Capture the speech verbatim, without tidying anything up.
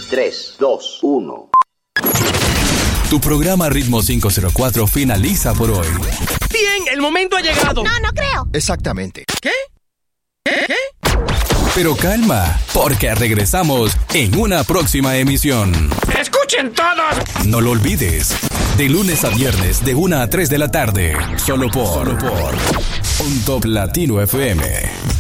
tres, dos, uno. Tu programa Ritmo quinientos cuatro finaliza por hoy. Bien, el momento ha llegado. No, no creo. Exactamente. ¿Qué? ¿Qué? ¿Qué? Pero calma, porque regresamos en una próxima emisión. ¡Escuchen todos! No lo olvides, de lunes a viernes de una a tres de la tarde, solo por, solo por Un Top Latino F M.